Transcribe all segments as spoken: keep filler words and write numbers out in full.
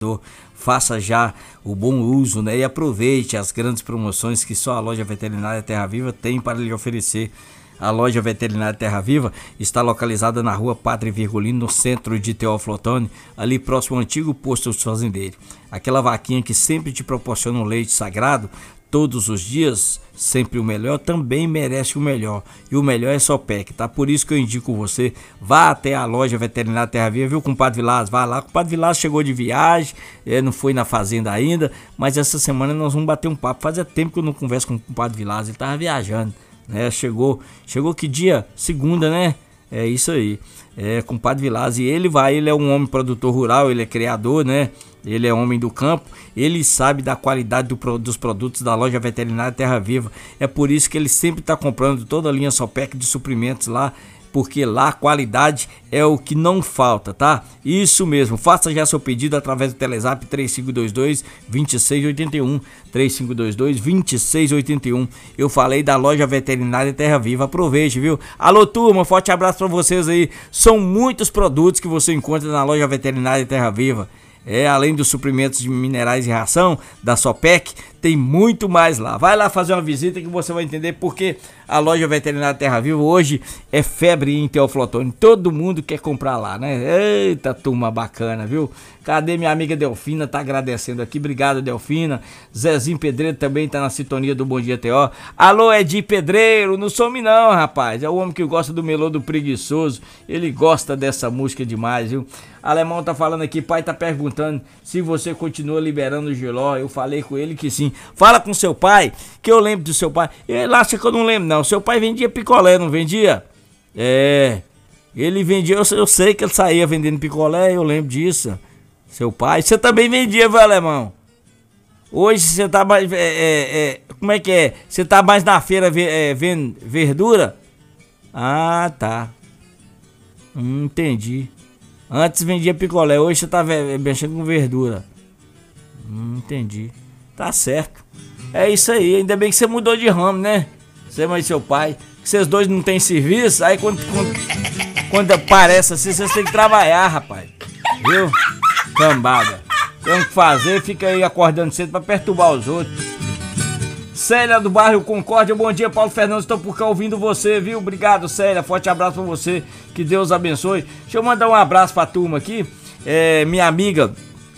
Faça já o bom uso, né? E aproveite as grandes promoções que só a loja veterinária Terra Viva tem para lhe oferecer. A loja veterinária Terra Viva está localizada na rua Padre Virgulino, no centro de Teófilo Otoni, ali próximo ao antigo posto dos fazendeiros. Aquela vaquinha que sempre te proporciona um leite sagrado, todos os dias, sempre o melhor, também merece o melhor. E o melhor é Sopec, tá? Por isso que eu indico você, vá até a loja veterinária Terra Viva, viu, compadre Vilas? Vá lá, o compadre Vilas chegou de viagem, é, não foi na fazenda ainda, mas essa semana nós vamos bater um papo. Fazia tempo que eu não converso com o compadre Vilas, ele tava viajando. É, chegou, chegou que dia? Segunda, né? É isso aí. É, compadre Vilas, e ele vai, ele é um homem produtor rural, ele é criador, né? Ele é homem do campo, ele sabe da qualidade do, dos produtos da loja veterinária Terra Viva. É por isso que ele sempre está comprando toda a linha Sopec de suprimentos lá, porque lá a qualidade é o que não falta, tá? Isso mesmo, faça já seu pedido através do Telezap três cinco dois dois, dois seis oito um, três cinco dois dois, dois seis oito um. Eu falei da loja veterinária Terra Viva, aproveite, viu? Alô turma, forte abraço para vocês aí. São muitos produtos que você encontra na loja veterinária Terra Viva. É, além dos suprimentos de minerais e ração da Sopec, tem muito mais lá. Vai lá fazer uma visita que você vai entender porque a loja veterinária Terra Viva hoje é febre em Teófilo Otoni. Todo mundo quer comprar lá, né? Eita, turma bacana, viu? Cadê minha amiga Delfina? Tá agradecendo aqui. Obrigado, Delfina. Zezinho Pedreiro também tá na sintonia do Bom Dia T O. Alô, Edi Pedreiro, não some não, rapaz. É o homem que gosta do melô do preguiçoso. Ele gosta dessa música demais, viu? Alemão tá falando aqui, pai tá perguntando se você continua liberando o giló. Eu falei com ele que sim. Fala com seu pai, que eu lembro do seu pai. Ele acha que eu não lembro não. Seu pai vendia picolé, não vendia? É, ele vendia, eu, eu sei que ele saía vendendo picolé, eu lembro disso. Seu pai, você também vendia, viu, Alemão? Hoje você tá mais, é, é, é, como é que é? Você tá mais na feira é, vendo verdura? Ah, tá. Hum, entendi. Antes vendia picolé, hoje você tá mexendo com verdura. Hum, entendi. Tá certo. É isso aí, ainda bem que você mudou de ramo, né? Você e seu pai. Que vocês dois não tem serviço, aí quando, quando, quando aparece assim, vocês têm que trabalhar, rapaz. Viu? Cambada. Tem o que fazer, fica aí acordando cedo pra perturbar os outros. Célia do bairro Concórdia, bom dia, Paulo Fernandes, estou por cá ouvindo você, viu? Obrigado, Célia, forte abraço pra você, que Deus abençoe. Deixa eu mandar um abraço pra turma aqui, é, minha amiga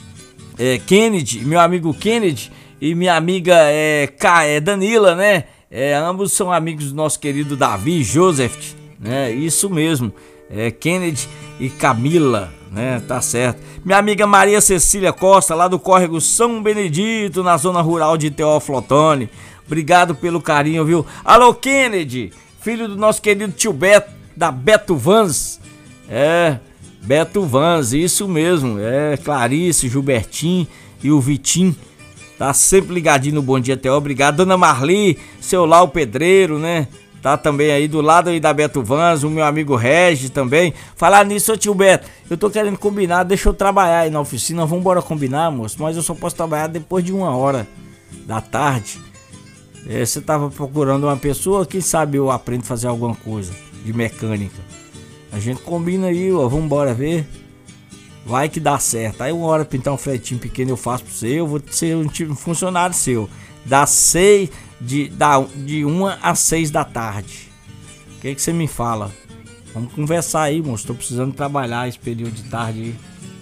é, Kennedy, meu amigo Kennedy e minha amiga é, é, Danila, né? É, ambos são amigos do nosso querido Davi Joseph, né? Isso mesmo, é, Kennedy e Camila, né? Tá certo. Minha amiga Maria Cecília Costa, lá do córrego São Benedito, na zona rural de Teófilo Otoni. Obrigado pelo carinho, viu? Alô, Kennedy, filho do nosso querido tio Beto, da Beto Vans. É, Beto Vans, isso mesmo. É, Clarice, Gilbertinho e o Vitinho. Tá sempre ligadinho no Bom Dia T O. Obrigado, Dona Marli, seu Lau Pedreiro, né? Tá também aí do lado aí da Beto Vans, o meu amigo Regis também. Falar nisso, ô tio Beto, eu tô querendo combinar, deixa eu trabalhar aí na oficina. Vamos embora combinar, moço, mas eu só posso trabalhar depois de uma hora da tarde. É, você tava procurando uma pessoa, quem sabe eu aprendo a fazer alguma coisa de mecânica. A gente combina aí, ó, vamos embora ver. Vai que dá certo. Aí uma hora pintar um fretinho pequeno eu faço pra você, eu vou ser um funcionário seu. Das seis, de, da, de uma às seis da tarde. O que que você me fala? Vamos conversar aí, moço. Tô precisando trabalhar esse período de tarde aí.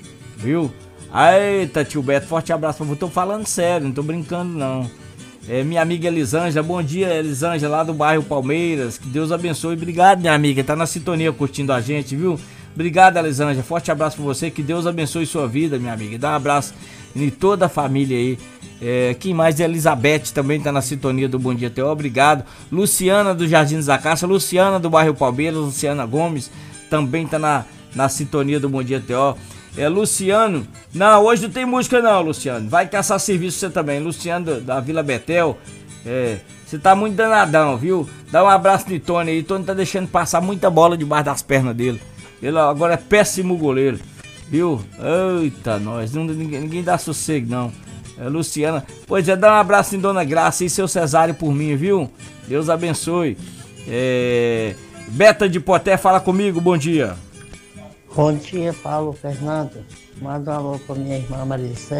Viu? Eita, tio Beto, forte abraço pra você. Tô falando sério, não tô brincando não. É, minha amiga Elisângela, bom dia Elisângela, lá do bairro Palmeiras. Que Deus abençoe. Obrigado, minha amiga. Tá na sintonia curtindo a gente, viu? Obrigado, Elisângela. Forte abraço pra você. Que Deus abençoe sua vida, minha amiga. Dá um abraço em toda a família aí. É, quem mais? Elizabeth também tá na sintonia do Bom Dia T O. Obrigado. Luciana do Jardim da Caixa. Luciana do bairro Palmeiras. Luciana Gomes também tá na, na sintonia do Bom Dia T O. É, Luciano. Não, hoje não tem música não, Luciano. Vai caçar serviço você também. Luciano da Vila Betel. É, você tá muito danadão, viu? Dá um abraço no Tony aí. Tony tá deixando passar muita bola debaixo das pernas dele. Ele agora é péssimo goleiro, viu? Eita, nós. Não, ninguém, ninguém dá sossego, não. É, Luciana. Pois é, dá um abraço em Dona Graça e seu Cesário por mim, viu? Deus abençoe. É, Beta de Poté, fala comigo, bom dia. Bom dia, Paulo Fernando. Manda um alô para minha irmã Maricé.